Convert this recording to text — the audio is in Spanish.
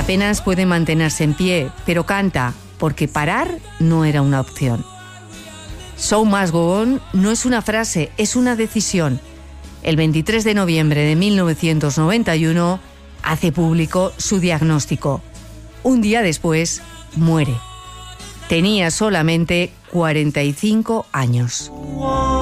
Apenas puede mantenerse en pie, pero canta, porque parar no era una opción. Show must go on no es una frase, es una decisión. El 23 de noviembre de 1991 hace público su diagnóstico. Un día después, muere. Tenía solamente 45 años.